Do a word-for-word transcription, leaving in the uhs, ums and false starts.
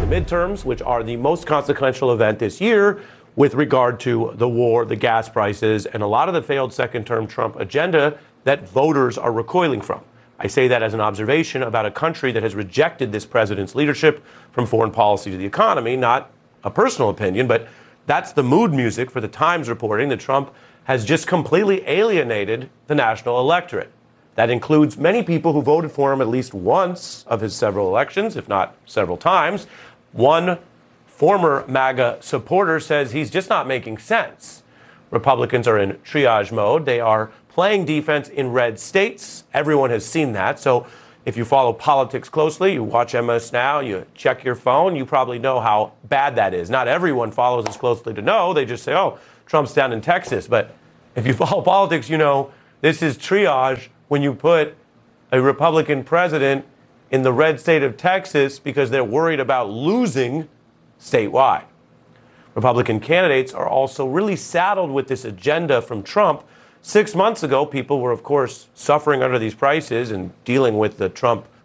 the midterms, which are the most consequential event this year with regard to the war, the gas prices, and a lot of the failed second-term Trump agenda that voters are recoiling from. I say that as an observation about a country that has rejected this president's leadership from foreign policy to the economy, not a personal opinion, but that's the mood music for the Times reporting that Trump has just completely alienated the national electorate. That includes many people who voted for him at least once of his several elections, if not several times. One former MAGA supporter says he's just not making sense. Republicans are in triage mode. They are playing defense in red states. Everyone has seen that. So if you follow politics closely, you watch M S Now, you check your phone, you probably know how bad that is. Not everyone follows as closely to know. They just say, oh, Trump's down in Texas. But if you follow politics, you know this is triage when you put a Republican president in the red state of Texas because they're worried about losing statewide. Republican candidates are also really saddled with this agenda from Trump. Six months ago, people were, of course, suffering under these prices and dealing with the Trump